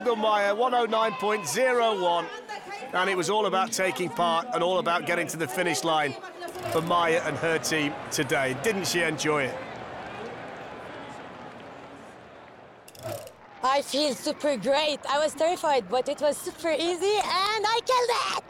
Meyer, 109.01. And it was all about taking part and all about getting to the finish line for Maya and her team today. Didn't she enjoy it? I feel super great. I was terrified, but it was super easy, and I killed it!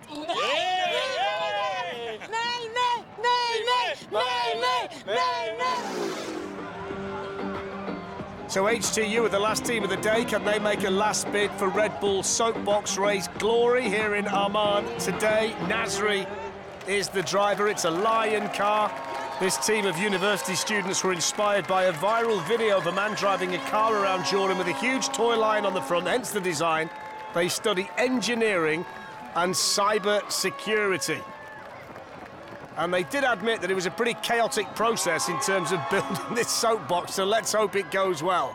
So HTU are the last team of the day. Can they make a last bid for Red Bull Soapbox Race glory here in Amman today? Nasri is the driver. It's a Lion car. This team of university students were inspired by a viral video of a man driving a car around Jordan with a huge toy lion on the front, hence the design. They study engineering and cyber security. And they did admit that it was a pretty chaotic process in terms of building this soapbox, so let's hope it goes well.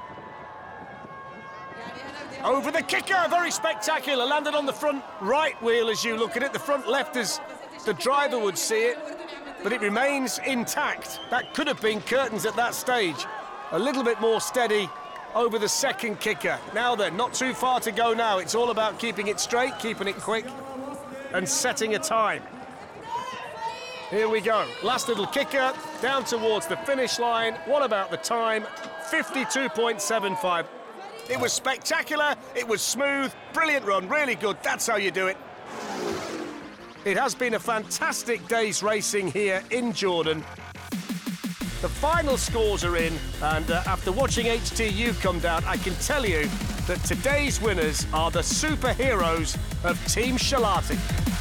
Over the kicker, very spectacular, landed on the front right wheel as you look at it, the front left as the driver would see it. But it remains intact. That could have been curtains at that stage. A little bit more steady over the second kicker. Now then, not too far to go now. It's all about keeping it straight, keeping it quick, and setting a time. Here we go. Last little kicker, down towards the finish line. What about the time? 52.75. It was spectacular, it was smooth, brilliant run, really good. That's how you do it. It has been a fantastic day's racing here in Jordan. The final scores are in, and after watching HTU come down, I can tell you that today's winners are the superheroes of Team Shalati.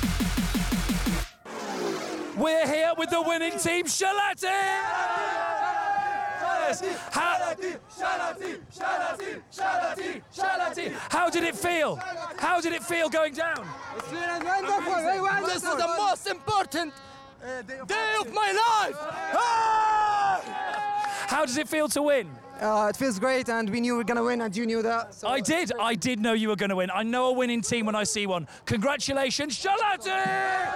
We're here with the winning team, Shalati! How did it feel? How did it feel going down? This is the most important day of my life! How does it feel to win? It feels great, and we knew we were going to win, and you knew that. So I did know you were going to win. I know a winning team when I see one. Congratulations, Shalati!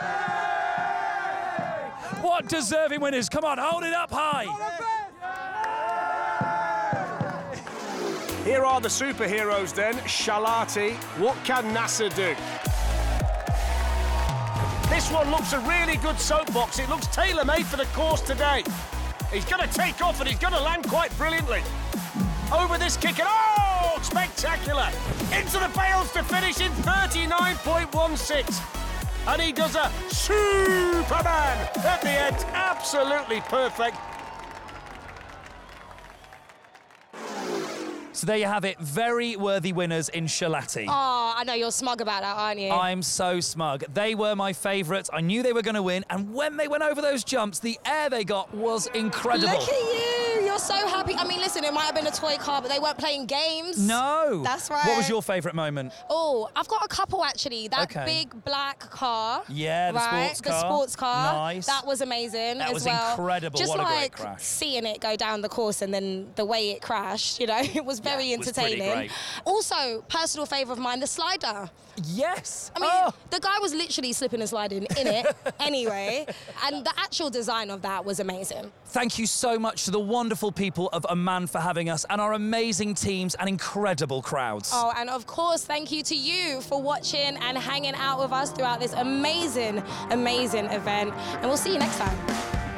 What deserving winners. Come on, hold it up high. Here are the superheroes then, Shalati. What can Nasser do? This one looks a really good soapbox. It looks tailor-made for the course today. He's going to take off and he's going to land quite brilliantly. Over this kick and oh, spectacular. Into the bales to finish in 39.16. And he does a Superman at the end. Absolutely perfect. So there you have it, very worthy winners in Shalati. Oh, I know you're smug about that, aren't you? I'm so smug. They were my favourites. I knew they were going to win, and when they went over those jumps, the air they got was incredible. Look at you, you're so happy. I mean, listen, it might have been a toy car, but they weren't playing games. No. That's right. What was your favourite moment? Oh, I've got a couple, actually. That Okay. big black car. Yeah, the sports car. The sports car. Nice. That was amazing That as was well. incredible. Just What a great like crash. seeing it go down the course and then the way it crashed, you know, it was very Yeah, it was pretty entertaining. great. Also, personal favourite of mine, the slider. Yes. I mean, the guy was literally slipping and sliding in it anyway, and the actual design of that was amazing. Thank you so much to the wonderful people of Amman for having us and our amazing teams and incredible crowds. Oh, and of course, thank you to you for watching and hanging out with us throughout this amazing, amazing event. And we'll see you next time.